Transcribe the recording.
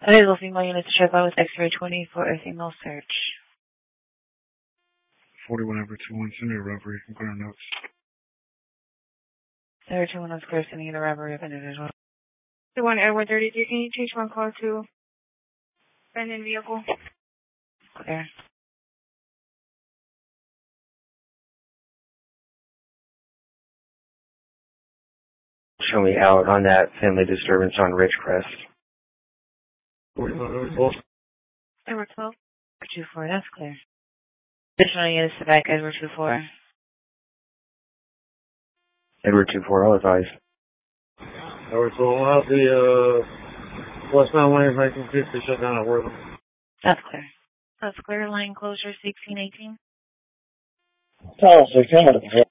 Available female units to check out with X-ray 20 for a female search. 41 Edward 21, send me a robbery. I'm going to notes. Sarah 21 was clear, sending in a robbery of individual. 21 Edward 33, can you change one call to abandoned vehicle? Clear. Show me out on that family disturbance on Ridgecrest. 45 Edward 12. Edward 12. 2-4, that's clear. Additional units to back Edward 2-4. Edward 2-4, all advised. Edward 12, I'll have the West Mountain Lanes 1950 shut down at Wortham. That's clear. That's clear. Line closure 1618. Tower 16.